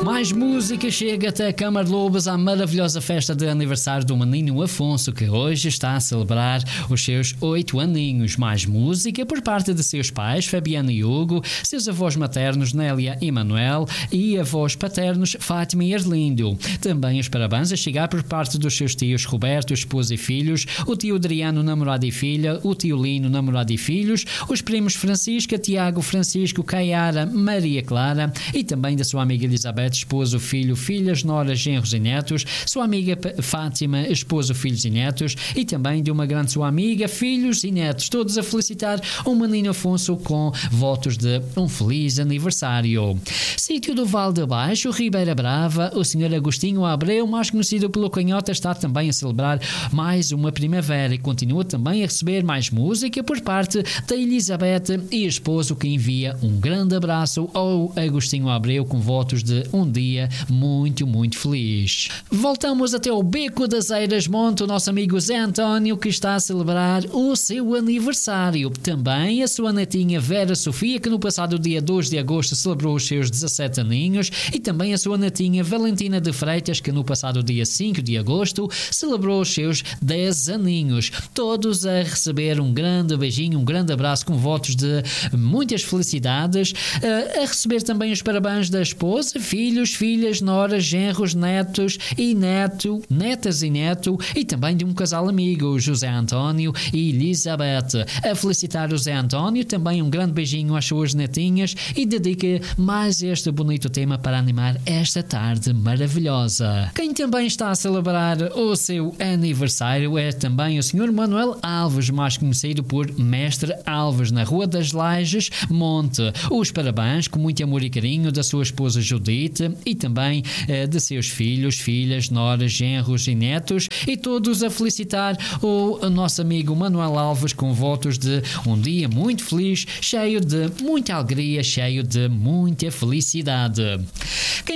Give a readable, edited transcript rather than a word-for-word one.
Mais música chega até a Câmara de Lobos à maravilhosa festa de aniversário do menino Afonso, que hoje está a celebrar os seus 8 aninhos. Mais música por parte de seus pais, Fabiano e Hugo, seus avós maternos, Nélia e Manuel, e avós paternos, Fátima e Arlindo. Também os parabéns a chegar por parte dos seus tios Roberto, esposa e filhos, o tio Adriano, namorado e filha, o tio Lino, namorado e filhos, os primos Francisca, Tiago, Francisco, Caiara, Maria Clara, e também da sua amiga Elizabeth, esposo, filho, filhas, noras, genros e netos, sua amiga Fátima, esposo, filhos e netos, e também de uma grande sua amiga, filhos e netos, todos a felicitar o menino Afonso com votos de um feliz aniversário. Sítio do Vale de Baixo, Ribeira Brava, o senhor Agostinho Abreu, mais conhecido pelo Canhota, está também a celebrar mais uma primavera e continua também a receber mais música por parte da Elizabeth e esposo, que envia um grande abraço ao Agostinho Abreu com votos de um dia muito, muito feliz. Voltamos até o Beco das Eiras Monte, o nosso amigo Zé António, que está a celebrar o seu aniversário. Também a sua netinha Vera Sofia, que no passado dia 2 de agosto celebrou os seus 17 aninhos, e também a sua netinha Valentina de Freitas, que no passado dia 5 de agosto celebrou os seus 10 aninhos. Todos a receber um grande beijinho, um grande abraço com votos de muitas felicidades, a receber também os parabéns da esposa, filhos, filhas, noras, genros, netos e netas e neto, e também de um casal amigo, José António e Elizabeth. A felicitar o José António, também um grande beijinho às suas netinhas, e dedica mais este bonito tema para animar esta tarde maravilhosa. Quem também está a celebrar o seu aniversário é também o Sr. Manuel Alves, mais conhecido por Mestre Alves, na Rua das Lajes, Monte. Os parabéns com muito amor e carinho da sua esposa Judite, e também de seus filhos, filhas, noras, genros e netos, e todos a felicitar o nosso amigo Manuel Alves com votos de um dia muito feliz, cheio de muita alegria, cheio de muita felicidade.